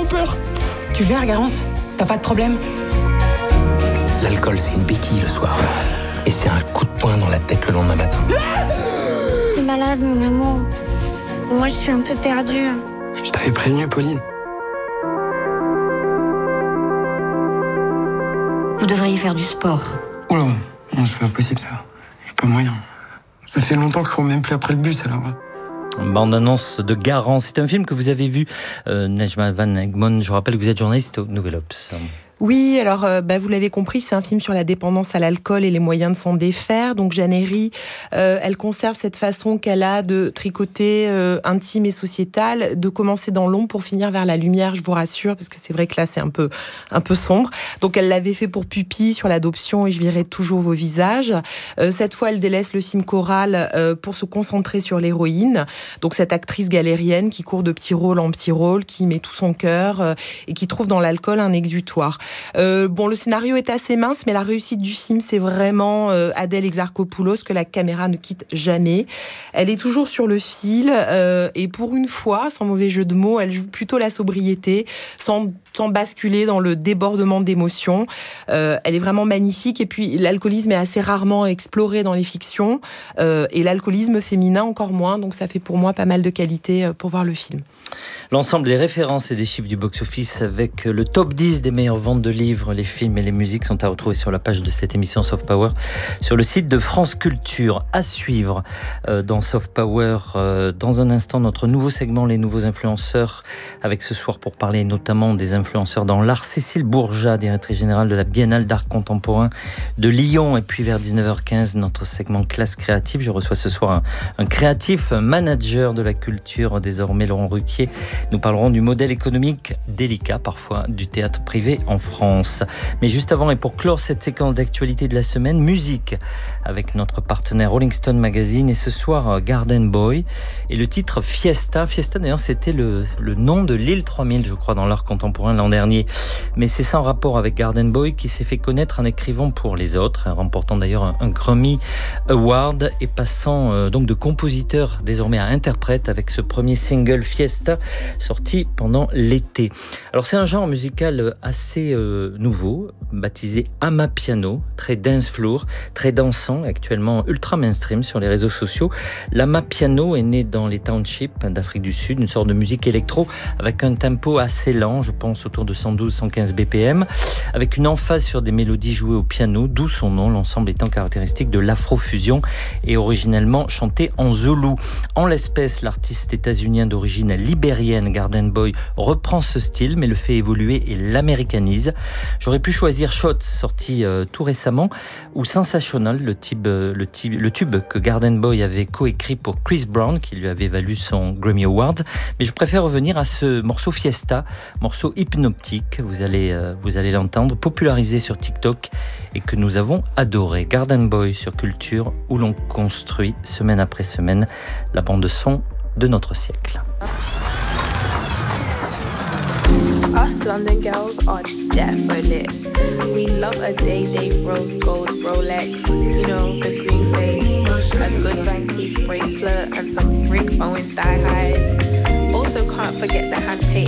peur. Tu gères, Garance? T'as pas de problème? L'alcool, c'est une béquille le soir. Et c'est un coup de poing dans la tête le lendemain matin. T'es malade, mon amour. Moi, je suis un peu perdue. Je t'avais prévenu, Pauline. Vous devriez faire du sport. Oula, non, c'est pas possible ça. Y'a pas moyen. Ça fait longtemps que je cours même plus après le bus alors. Bande-annonce de Garance. C'est un film que vous avez vu, Nejma Van Egmond. Je rappelle que vous êtes journaliste au Nouvel Obs. Oui, alors vous l'avez compris, c'est un film sur la dépendance à l'alcool et les moyens de s'en défaire. Donc Jeanne Herry, elle conserve cette façon qu'elle a de tricoter intime et sociétale, de commencer dans l'ombre pour finir vers la lumière, je vous rassure, parce que c'est vrai que là c'est un peu sombre. Donc elle l'avait fait pour Pupille sur l'adoption et Je verrai toujours vos visages. Cette fois, elle délaisse le cime choral pour se concentrer sur l'héroïne. Donc cette actrice galérienne qui court de petit rôle en petit rôle, qui met tout son cœur et qui trouve dans l'alcool un exutoire. Le scénario est assez mince, mais la réussite du film, c'est vraiment Adèle Exarchopoulos que la caméra ne quitte jamais. Elle est toujours sur le fil et pour une fois, sans mauvais jeu de mots, elle joue plutôt la sobriété, sans basculer dans le débordement d'émotions. Elle est vraiment magnifique et puis l'alcoolisme est assez rarement exploré dans les fictions et l'alcoolisme féminin encore moins, donc ça fait pour moi pas mal de qualité pour voir le film. L'ensemble des références et des chiffres du box-office avec le top 10 des meilleures ventes de livres, les films et les musiques sont à retrouver sur la page de cette émission Soft Power sur le site de France Culture. À suivre dans Soft Power, dans un instant, notre nouveau segment, les nouveaux influenceurs, avec ce soir pour parler notamment des influenceurs dans l'art, Cécile Bourjat, directrice générale de la Biennale d'art contemporain de Lyon. Et puis vers 19h15, notre segment classe créative. Je reçois ce soir un créatif, un manager de la culture, désormais Laurent Ruquier. Nous parlerons du modèle économique délicat parfois du théâtre privé en France. Mais juste avant et pour clore cette séquence d'actualité de la semaine, musique avec notre partenaire Rolling Stone Magazine et ce soir Garden Boy et le titre Fiesta. Fiesta d'ailleurs c'était le nom de l'île 3000 je crois dans l'art contemporain l'an dernier. Mais c'est sans rapport avec Garden Boy qui s'est fait connaître en écrivant pour les autres, remportant d'ailleurs un Grammy Award et passant donc de compositeur désormais à interprète avec ce premier single Fiesta sorti pendant l'été. Alors c'est un genre musical assez nouveau, baptisé Amapiano, très dance floor, très dansant, actuellement ultra mainstream sur les réseaux sociaux. L'Amapiano est né dans les townships d'Afrique du Sud, une sorte de musique électro avec un tempo assez lent, je pense autour de 112-115 BPM, avec une emphase sur des mélodies jouées au piano, d'où son nom, l'ensemble étant caractéristique de l'afrofusion et originellement chanté en zoulou. En l'espèce, l'artiste états-unien d'origine libérienne Garden Boy reprend ce style mais le fait évoluer et l'américanise. J'aurais pu choisir Shots, sorti tout récemment, ou Sensational, le tube que Garden Boy avait coécrit pour Chris Brown, qui lui avait valu son Grammy Award. Mais je préfère revenir à ce morceau Fiesta, morceau hypnotique, vous allez l'entendre, popularisé sur TikTok et que nous avons adoré. Garden Boy sur Culture, où l'on construit semaine après semaine la bande son de notre siècle. Us London girls are definitely. We love a day rose gold Rolex, you know, the green face, a good Van Cleef bracelet and some Rick Owen thigh highs. Also can't forget the hand painted